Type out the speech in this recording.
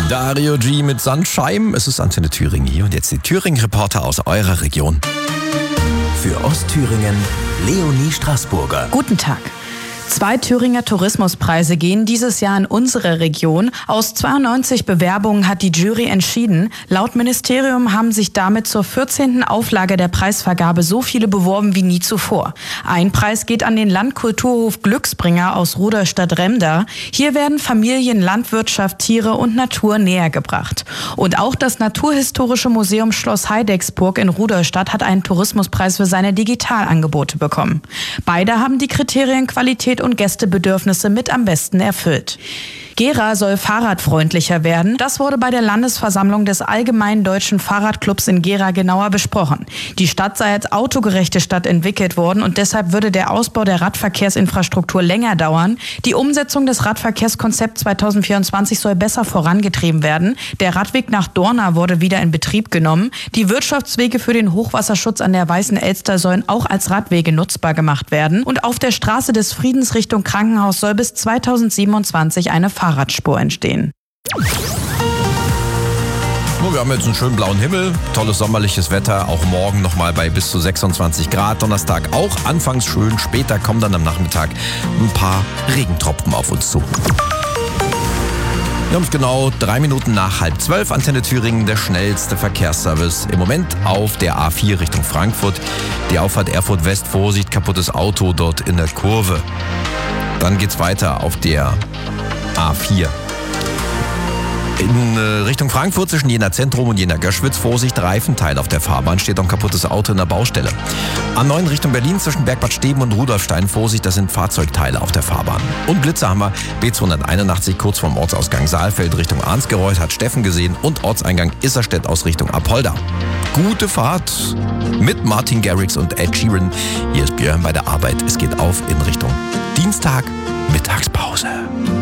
Dario G mit Sunshine. Es ist Antenne Thüringen hier und jetzt die Thüringen-Reporter aus eurer Region. Für Ostthüringen Leonie Straßburger. Guten Tag. 2 Thüringer Tourismuspreise gehen dieses Jahr in unsere Region. Aus 92 Bewerbungen hat die Jury entschieden. Laut Ministerium haben sich damit zur 14. Auflage der Preisvergabe so viele beworben wie nie zuvor. Ein Preis geht an den Landkulturhof Glücksbringer aus Rudolstadt-Remda. Hier werden Familien, Landwirtschaft, Tiere und Natur näher gebracht. Und auch das Naturhistorische Museum Schloss Heidecksburg in Rudolstadt hat einen Tourismuspreis für seine Digitalangebote bekommen. Beide haben die Kriterien Qualität und Gästebedürfnisse mit am besten erfüllt. Gera soll fahrradfreundlicher werden. Das wurde bei der Landesversammlung des Allgemeinen Deutschen Fahrradclubs in Gera genauer besprochen. Die Stadt sei als autogerechte Stadt entwickelt worden und deshalb würde der Ausbau der Radverkehrsinfrastruktur länger dauern. Die Umsetzung des Radverkehrskonzepts 2024 soll besser vorangetrieben werden. Der Radweg nach Dorna wurde wieder in Betrieb genommen. Die Wirtschaftswege für den Hochwasserschutz an der Weißen Elster sollen auch als Radwege nutzbar gemacht werden. Und auf der Straße des Friedens Richtung Krankenhaus soll bis 2027 eine Fahrradspur entstehen. Wir haben jetzt einen schönen blauen Himmel, tolles sommerliches Wetter, auch morgen nochmal bei bis zu 26 Grad. Donnerstag auch anfangs schön, später kommen dann am Nachmittag ein paar Regentropfen auf uns zu. Wir haben es genau 3 Minuten nach 11:30. Antenne Thüringen, der schnellste Verkehrsservice. Im Moment auf der A4 Richtung Frankfurt. Die Auffahrt Erfurt West, Vorsicht, kaputtes Auto dort in der Kurve. Dann geht's weiter auf der A4. In Richtung Frankfurt zwischen Jena Zentrum und Jena Göschwitz. Vorsicht, Reifenteil auf der Fahrbahn. Steht auch ein kaputtes Auto in der Baustelle. A9 Richtung Berlin zwischen Bergbad Steben und Rudolfstein. Vorsicht, das sind Fahrzeugteile auf der Fahrbahn. Und Blitze haben wir. B281 kurz vorm Ortsausgang Saalfeld Richtung Arnsgereuth hat Steffen gesehen. Und Ortseingang Isserstedt aus Richtung Apolda. Gute Fahrt mit Martin Garrix und Ed Sheeran. Hier ist Björn bei der Arbeit. Es geht auf in Richtung Dienstag, Mittagspause.